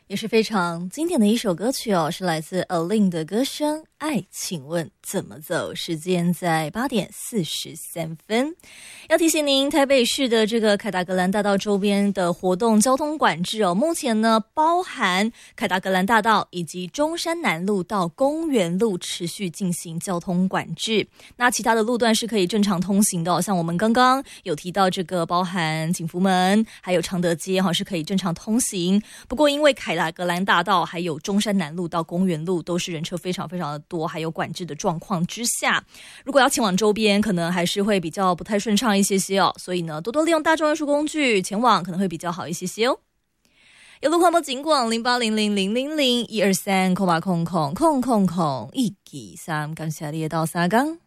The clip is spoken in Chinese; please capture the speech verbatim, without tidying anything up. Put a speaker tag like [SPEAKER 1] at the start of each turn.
[SPEAKER 1] 也是非常经典的一首歌曲哦，是来自 Alin 的歌声《爱请问怎么走》。时间在八点四十三分。要提醒您，台北市的这个凯达格兰大道周边的活动交通管制哦，目前呢包含凯达格兰大道以及中山南路到公园路持续进行交通管制。那其他的路段是可以正常通行的哦，像我们刚刚有提到这个包含景福门还有常德街哈是可以正常通行。不过因为凯达格兰大道还有中山南路到公园路都是人车非常非常的多，还有管制的状况之下，如果要前往周边可能还是会比较不太顺畅一些些哦，所以呢多多利用大众运输工具前往可能会比较好一些些哦。有路况报警广零八零零零零零一二三空八空空空空空一二三，感谢你的到三港。